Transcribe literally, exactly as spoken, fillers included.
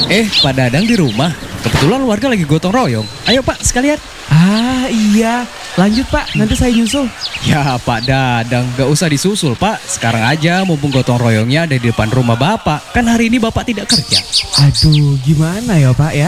Eh, Pak Dadang di rumah. Kebetulan warga lagi gotong royong. Ayo Pak, sekalian. Ah iya, lanjut Pak, nanti saya nyusul. Ya Pak Dadang, gak usah disusul Pak. Sekarang aja mumpung gotong royongnya ada di depan rumah Bapak. Kan hari ini Bapak tidak kerja. Aduh, gimana ya Pak ya?